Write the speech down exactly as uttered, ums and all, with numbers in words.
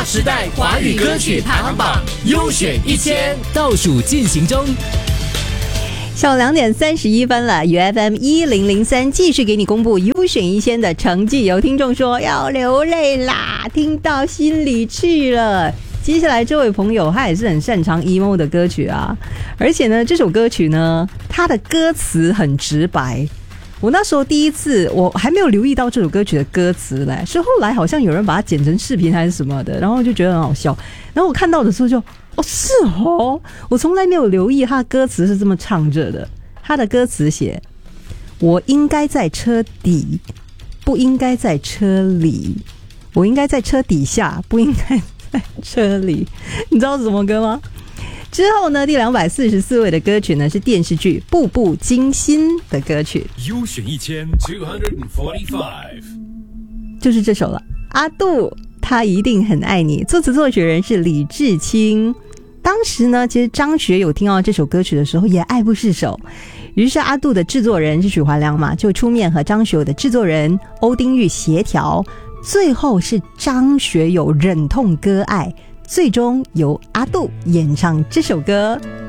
划时代华语歌曲排行榜优选一千倒数进行中。 下午两点三十一分了 ，U F M 一零零三继续给你公布优选一千的成绩。有听众说要流泪啦，听到心里去了。接下来这位朋友他也是很擅长 emo 的歌曲啊，而且呢，这首歌曲呢，它的歌词很直白。我那时候第一次，我还没有留意到这首歌曲的歌词嘞，是后来好像有人把它剪成视频还是什么的，然后就觉得很好笑。然后我看到的时候就，哦，是哦，我从来没有留意他的歌词是这么唱着的。他的歌词写：我应该在车底，不应该在车里；我应该在车底下，不应该在车里。你知道是什么歌吗？之后呢，第两百四十四位的歌曲呢是电视剧《步步惊心》的歌曲， 优选一千 two forty-five， 就是这首了。阿杜他一定很爱你，作词作曲人是李志清。当时呢，其实张学友听到这首歌曲的时候也爱不释手，于是阿杜的制作人是许怀良嘛，就出面和张学友的制作人欧丁玉协调，最后是张学友忍痛割爱，最终由阿杜演唱这首歌。